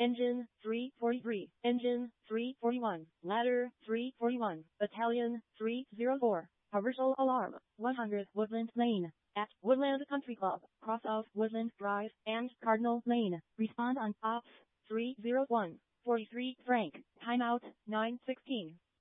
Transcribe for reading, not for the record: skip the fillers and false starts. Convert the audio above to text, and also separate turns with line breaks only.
Engine 343, Engine 341, Ladder 341, Battalion 304, Commercial Alarm 100 Woodland Lane, at Woodland Country Club, cross of Woodland Drive and Cardinal Lane. Respond on Ops 301, 43 Frank, timeout 9:16.